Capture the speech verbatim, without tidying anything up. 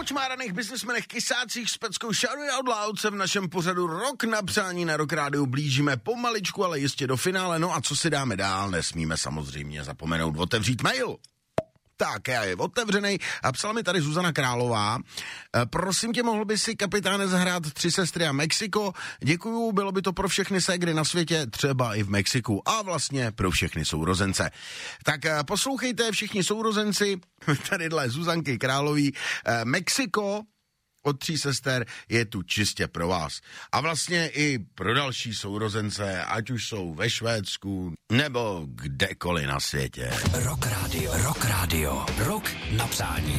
očmáraných biznesmenech, kysácích s peckou Shouty Out Loud se v našem pořadu Rok na přání na Rock Rádiu blížíme pomaličku, ale jistě do finále. No a co si dáme dál, nesmíme samozřejmě zapomenout otevřít mail. Tak, já je otevřenej a psala mi tady Zuzana Králová. E, prosím tě, mohl by si, kapitáne, zahrát Tři sestry a Mexiko? Děkuju, bylo by to pro všechny ségry na světě, třeba i v Mexiku a vlastně pro všechny sourozence. Tak e, poslouchejte všichni sourozenci, tadyhle Zuzanky Králový, e, Mexiko od Tří sester je tu čistě pro vás. A vlastně i pro další sourozence, ať už jsou ve Švédsku nebo kdekoliv na světě. Rock Radio, Rock Radio, Rock na přání.